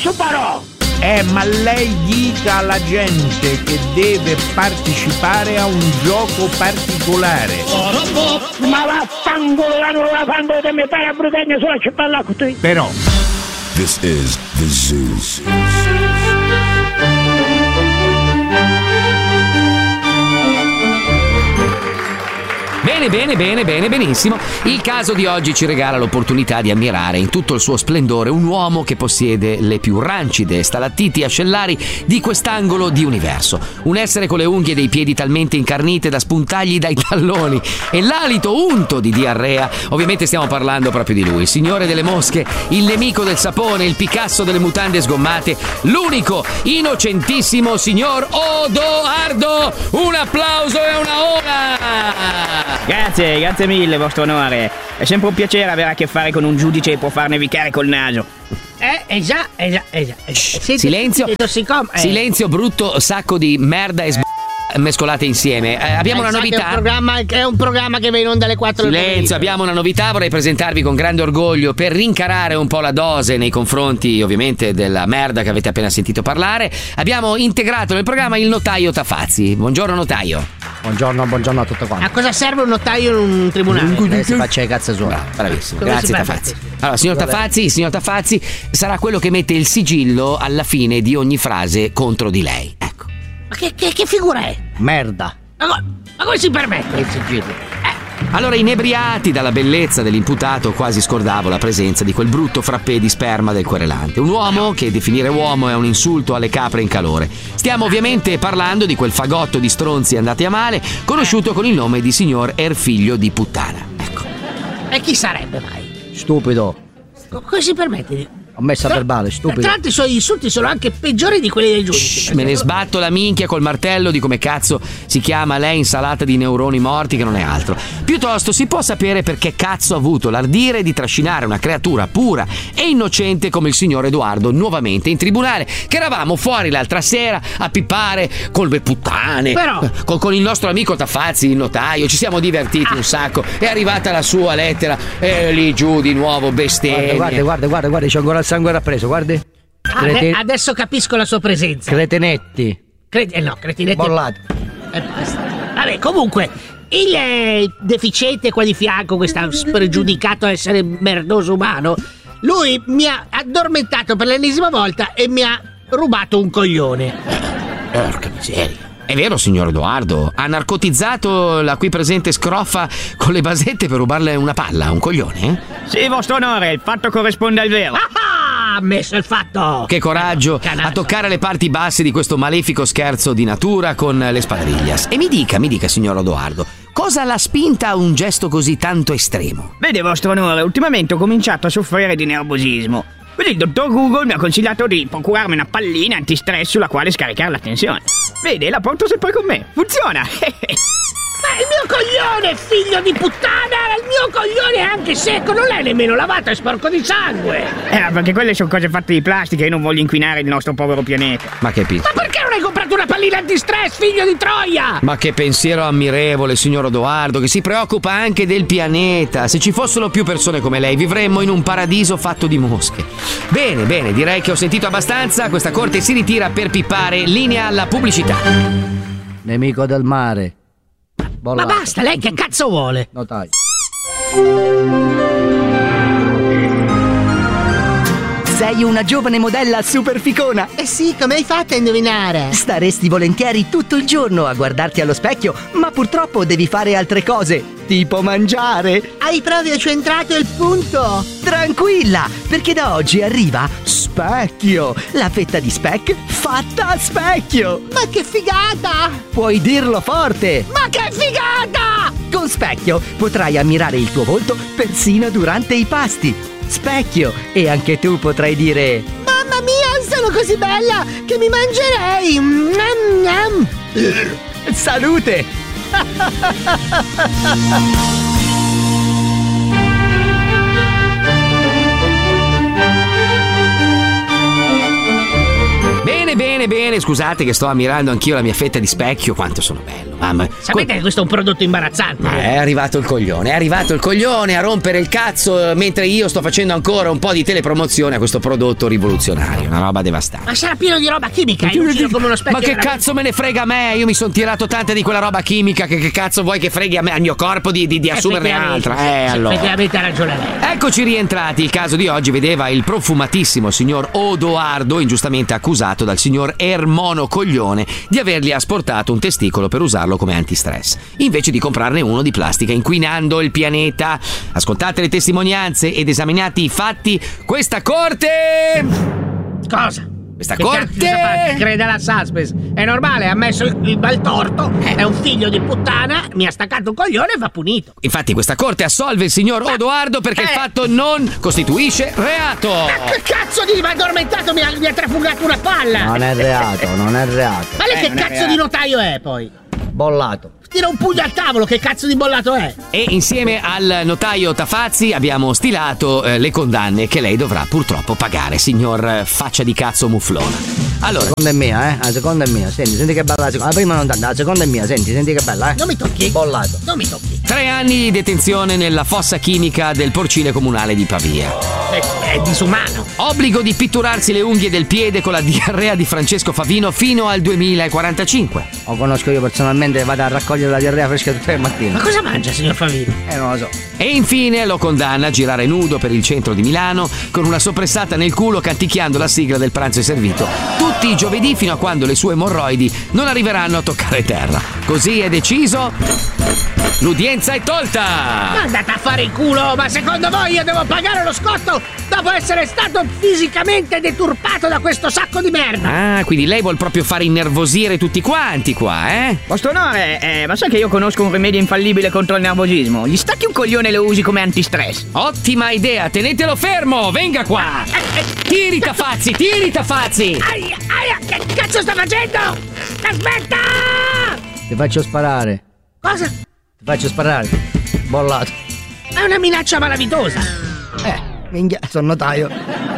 posso però! Ma lei dica alla gente che deve partecipare a un gioco particolare. Ma vaffanculo, non la fanno di me fare a brutenne sulla cipolla con te. Però This is the Zoo. Bene, benissimo. Il caso di oggi ci regala l'opportunità di ammirare in tutto il suo splendore un uomo che possiede le più rancide stalattiti ascellari di quest'angolo di universo. Un essere con le unghie dei piedi talmente incarnite da spuntargli dai talloni e l'alito unto di diarrea. Ovviamente stiamo parlando proprio di lui, il signore delle mosche, il nemico del sapone, il Picasso delle mutande sgommate, l'unico, innocentissimo signor Odoardo. Un applauso e una ora! Grazie mille, vostro onore. È sempre un piacere avere a che fare con un giudice che può far nevicare col naso. Già. Silenzio, silenzio, brutto sacco di merda e mescolate insieme. Abbiamo una novità. È un programma che va in onda alle 4 del pomeriggio. Silenzio, abbiamo una novità. Vorrei presentarvi con grande orgoglio per rincarare un po' la dose nei confronti, ovviamente, della merda che avete appena sentito parlare. Abbiamo integrato nel programma il notaio Tafazzi. Buongiorno, notaio. Buongiorno a tutti quanti. A cosa serve un notaio in un tribunale? Si faccia le cazze sue. Bravissimo, Come grazie Tafazzi. Allora, il signor Tafazzi sarà quello che mette il sigillo alla fine di ogni frase contro di lei. Ecco. Ma che figura è? Merda. Ma come si permette il sigillo? Allora, inebriati dalla bellezza dell'imputato, quasi scordavo la presenza di quel brutto frappè di sperma del querelante. Un uomo che definire uomo è un insulto alle capre in calore. Stiamo ovviamente parlando di quel fagotto di stronzi andati a male, conosciuto con il nome di signor Erfiglio di puttana. Ecco. E chi sarebbe mai? Stupido. Come si permette? Ho messo a verbale, stupido. Tra l'altro i suoi insulti sono anche peggiori di quelli del giudice. Me ne sbatto la minchia col martello di come cazzo si chiama lei, insalata di neuroni morti che non è altro. Piuttosto si può sapere perché cazzo ha avuto l'ardire di trascinare una creatura pura e innocente come il signor Edoardo nuovamente in tribunale, che eravamo fuori l'altra sera a pippare con le puttane. Però con il nostro amico Tafazzi, il notaio, ci siamo divertiti un sacco. È arrivata la sua lettera e lì giù di nuovo bestemmie. Guarda, c'è ancora il sangue rappreso, guardi. Adesso capisco la sua presenza. Cretenetti. Cretinetti. Bollati. Basta. Vabbè, comunque, il deficiente qua di fianco, questo spregiudicato essere merdoso umano, lui mi ha addormentato per l'ennesima volta e mi ha rubato un coglione. Porca miseria. È vero, signor Edoardo? Ha narcotizzato la qui presente scroffa con le basette per rubarle una palla, un coglione? Sì, vostro onore, il fatto corrisponde al vero. Ha messo il fatto. Che coraggio Canazzo. a toccare le parti basse di questo malefico scherzo di natura con le spadriglias. E mi dica, signor Edoardo, cosa l'ha spinta a un gesto così tanto estremo? Vede, vostro onore, ultimamente ho cominciato a soffrire di nervosismo. Quindi il dottor Google mi ha consigliato di procurarmi una pallina antistress sulla quale scaricare la tensione. Vede, la porto sempre con me. Funziona! Ma il mio coglione, figlio di puttana! Il mio coglione è anche secco, non l'hai nemmeno lavato, è sporco di sangue! Perché quelle sono cose fatte di plastica e io non voglio inquinare il nostro povero pianeta. Ma che Ma perché non hai comprato una pallina antistress, figlio di Troia? Ma che pensiero ammirevole, signor Edoardo, che si preoccupa anche del pianeta. Se ci fossero più persone come lei, vivremmo in un paradiso fatto di mosche. Bene, direi che ho sentito abbastanza. Questa corte si ritira per pippare. Linea alla pubblicità. Nemico del mare. Bollato. Ma basta, lei che cazzo vuole? Notaio. Sei una giovane modella super ficona. Eh sì, come hai fatto a indovinare? Staresti volentieri tutto il giorno a guardarti allo specchio, ma purtroppo devi fare altre cose, tipo mangiare. Hai proprio centrato il punto. Tranquilla, perché da oggi arriva Specchio, la fetta di speck fatta a specchio. Ma che figata! Puoi dirlo forte. Ma che figata! Con Specchio potrai ammirare il tuo volto persino durante i pasti. Specchio, e anche tu potrai dire: Mamma mia, sono così bella che mi mangerei. Salute! bene, scusate che sto ammirando anch'io la mia fetta di specchio, quanto sono bello, mamma. Sapete che questo è un prodotto imbarazzante? È arrivato il coglione a rompere il cazzo mentre io sto facendo ancora un po' di telepromozione a questo prodotto rivoluzionario, una roba devastante. Ma sarà pieno di roba chimica, è lucido come uno specchio. Ma che cazzo me ne frega a me? Io mi sono tirato tanta di quella roba chimica, che cazzo vuoi che freghi a me, al mio corpo di assumerne altra? Allora. Effettivamente ha ragione lei. Eccoci rientrati. Il caso di oggi vedeva il profumatissimo signor Odoardo ingiustamente accusato dal signor Ermono Coglione di avergli asportato un testicolo per usarlo come antistress, invece di comprarne uno di plastica, inquinando il pianeta. Ascoltate le testimonianze ed esaminati i fatti, questa corte... Cosa? Questa Che corte... cazzo crede alla suspense? È normale, ha messo il bel torto, è un figlio di puttana, mi ha staccato un coglione e va punito. Infatti questa corte assolve il signor Odoardo perché il fatto non costituisce reato. Ma che cazzo di addormentato mi ha trafugato una palla? Non è reato. Ma lei che cazzo di notaio è poi? Bollato. Tira un pugno al tavolo, che cazzo di bollato è? E insieme al notaio Tafazzi abbiamo stilato le condanne che lei dovrà purtroppo pagare, signor faccia di cazzo muflona. Allora, La seconda è mia, la seconda è mia. Senti che bella la seconda. La prima non tanto, la seconda è mia, senti che bella, Non mi tocchi. Bollato. Non mi tocchi. 3 anni di detenzione nella fossa chimica del porcile comunale di Pavia. È disumano. Obbligo di pitturarsi le unghie del piede con la diarrea di Francesco Favino fino al 2045. Lo conosco io personalmente, vado a raccogliere la diarrea fresca tutte le mattine. Ma cosa mangia, signor Favino? Non lo so. E infine lo condanna a girare nudo per il centro di Milano con una soppressata nel culo canticchiando la sigla del pranzo è servito tutti i giovedì fino a quando le sue emorroidi non arriveranno a toccare terra. Così è deciso. L'udienza è tolta! Ma andate a fare il culo, ma secondo voi io devo pagare lo scotto dopo essere stato fisicamente deturpato da questo sacco di merda? Ah, quindi lei vuol proprio fare innervosire tutti quanti qua, eh? Vostro onore, ma sai che io conosco un rimedio infallibile contro il nervosismo? Gli stacchi un coglione e lo usi come antistress. Ottima idea, tenetelo fermo, venga qua! Tiri Tafazzi, tiri Tafazzi! Aia, che cazzo sta facendo? Aspetta! Ti faccio sparare. Cosa? Ti faccio sparare. Bollato. È una minaccia malavitosa. Minchia, sono notaio.